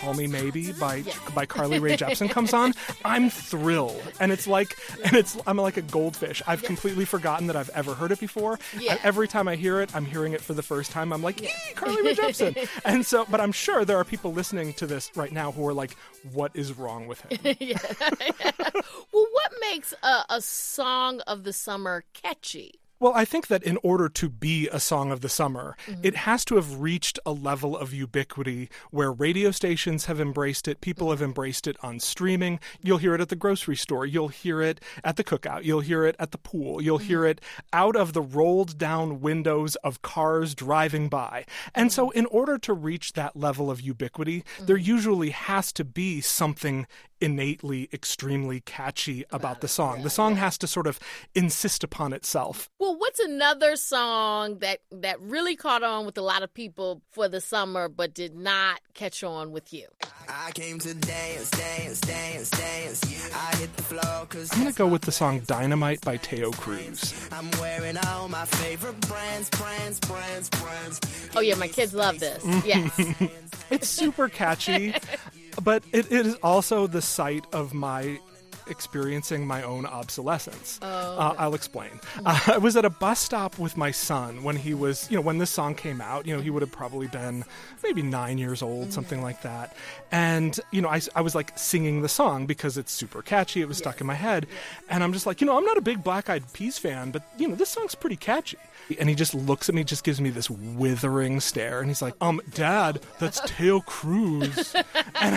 Call Me Maybe by Carly Rae Jepsen comes on, I'm thrilled. And I'm like a goldfish. I've completely forgotten that I've ever heard it before. Yeah. And every time I hear it, I'm hearing it for the first time. I'm like, Carly Rae Jepsen. And so, but I'm sure there are people listening to this right now who are like, what is wrong with him? Well, what makes a song of the summer catchy? Well, I think that in order to be a song of the summer, it has to have reached a level of ubiquity where radio stations have embraced it, people have embraced it on streaming. You'll hear it at the grocery store. You'll hear it at the cookout. You'll hear it at the pool. You'll hear it out of the rolled down windows of cars driving by. And so in order to reach that level of ubiquity, there usually has to be something innately extremely catchy about the song. The song has to sort of insist upon itself. Well, what's another song that really caught on with a lot of people for the summer but did not catch on with you? I came to dance. I hit the floor 'cause I'm going to go with the song Dynamite by Teo Cruz. I'm wearing all my favorite brands. Oh, yeah, my kids love this. Yes. It's super catchy, but it is also the site of my experiencing my own obsolescence. I'll explain. I was at a bus stop with my son when he was, when this song came out, he would have probably been maybe 9 years old, something like that. And, I was like singing the song because it's super catchy. It was stuck in my head. And I'm just like, I'm not a big Black Eyed Peas fan, but, this song's pretty catchy. And he just looks at me, just gives me this withering stare. And he's like, Dad, that's Teo Cruz. And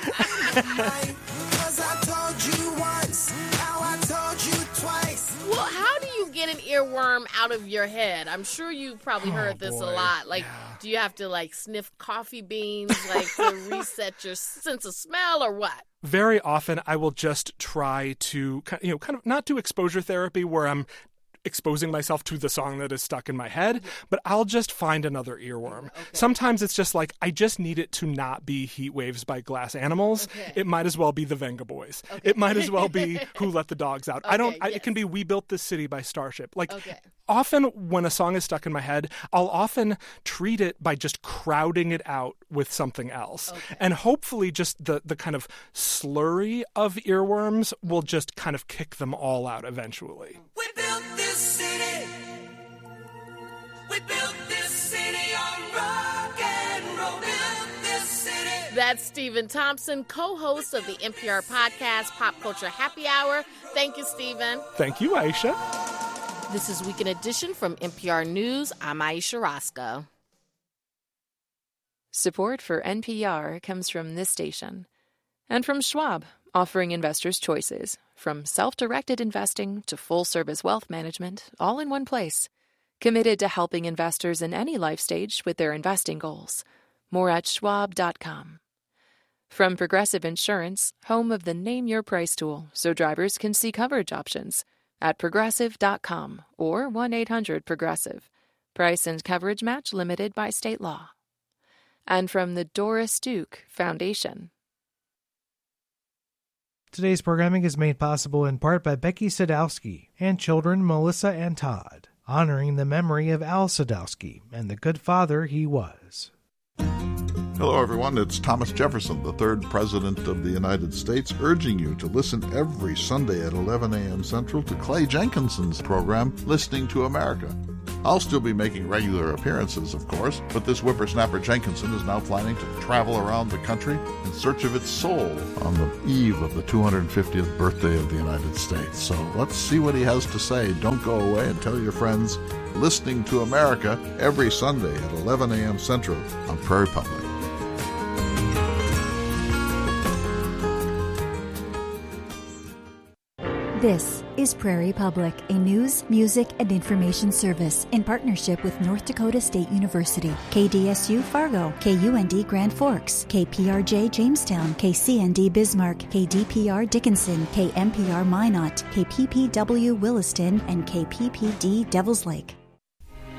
Well, how do you get an earworm out of your head? I'm sure you've probably heard this a lot. Like, do you have to, sniff coffee beans, to reset your sense of smell or what? Very often I will just try to, kind of not do exposure therapy where I'm exposing myself to the song that is stuck in my head, but I'll just find another earworm. Okay. Sometimes it's just like, I just need it to not be Heat Waves by Glass Animals. Okay. It might as well be the Venga Boys. Okay. It might as well be Who Let the Dogs Out. It can be We Built This City by Starship. Often when a song is stuck in my head, I'll often treat it by just crowding it out with something else. Okay. And hopefully just the kind of slurry of earworms will just kind of kick them all out eventually. We built this city. We built this city on rock and roll. Built this city. That's Stephen Thompson, co-host of the NPR podcast Pop Culture Happy Hour. Thank you, Stephen. Thank you, Aisha. This is Weekend Edition from NPR News. I'm Aisha Roscoe. Support for NPR comes from this station and from Schwab, offering investors choices from self-directed investing to full-service wealth management, all in one place. Committed to helping investors in any life stage with their investing goals. More at schwab.com. From Progressive Insurance, home of the Name Your Price tool, so drivers can see coverage options. At progressive.com or 1-800-PROGRESSIVE. Price and coverage match limited by state law. And from the Doris Duke Foundation. Today's programming is made possible in part by Becky Sadowski and children Melissa and Todd, honoring the memory of Al Sadowski and the good father he was. Hello, everyone. It's Thomas Jefferson, the third President of the United States, urging you to listen every Sunday at 11 a.m. Central to Clay Jenkinson's program, Listening to America. I'll still be making regular appearances, of course, but this whippersnapper Jenkinson is now planning to travel around the country in search of its soul on the eve of the 250th birthday of the United States. So let's see what he has to say. Don't go away and tell your friends. Listening to America every Sunday at 11 a.m. Central on Prairie Public. This is Prairie Public, a news, music, and information service in partnership with North Dakota State University, KDSU Fargo, KUND Grand Forks, KPRJ Jamestown, KCND Bismarck, KDPR Dickinson, KMPR Minot, KPPW Williston, and KPPD Devils Lake.